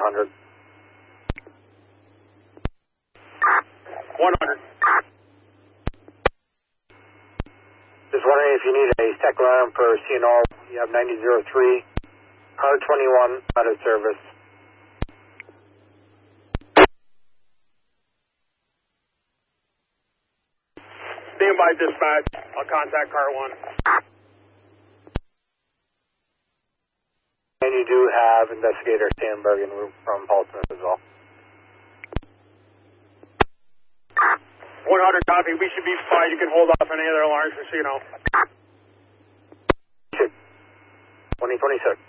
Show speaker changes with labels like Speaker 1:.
Speaker 1: 100.
Speaker 2: 100.
Speaker 1: Just wondering if you need a tech alarm for CNO. You have 9003, car 21 out of service.
Speaker 2: Stand by dispatch. I'll contact car 1.
Speaker 1: And you do have investigator Sandberg en route from Portsmouth as well.
Speaker 2: 100 copy. We should be fine. You can hold off any other alarms for CNO.
Speaker 1: 2026.